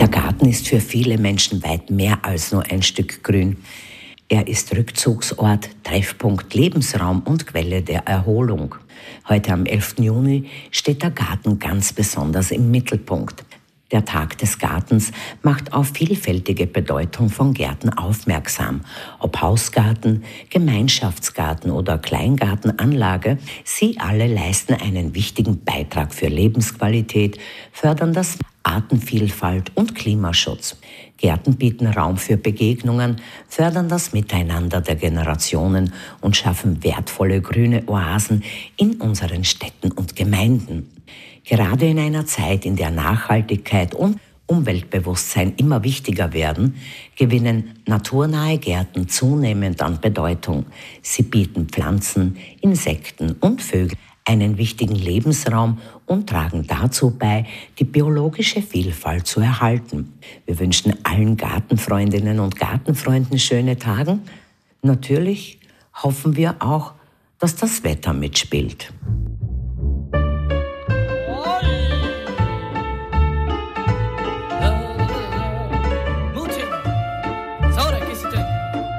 Der Garten ist für viele Menschen weit mehr als nur ein Stück Grün. Er ist Rückzugsort, Treffpunkt, Lebensraum und Quelle der Erholung. Heute am 11. Juni steht der Garten ganz besonders im Mittelpunkt. Der Tag des Gartens macht auf vielfältige Bedeutung von Gärten aufmerksam. Ob Hausgarten, Gemeinschaftsgarten oder Kleingartenanlage, sie alle leisten einen wichtigen Beitrag für Lebensqualität, fördern das Artenvielfalt und Klimaschutz. Gärten bieten Raum für Begegnungen, fördern das Miteinander der Generationen und schaffen wertvolle grüne Oasen in unseren Städten und Gemeinden. Gerade in einer Zeit, in der Nachhaltigkeit und Umweltbewusstsein immer wichtiger werden, gewinnen naturnahe Gärten zunehmend an Bedeutung. Sie bieten Pflanzen, Insekten und Vögeln einen wichtigen Lebensraum und tragen dazu bei, die biologische Vielfalt zu erhalten. Wir wünschen allen Gartenfreundinnen und Gartenfreunden schöne Tage. Natürlich hoffen wir auch, dass das Wetter mitspielt.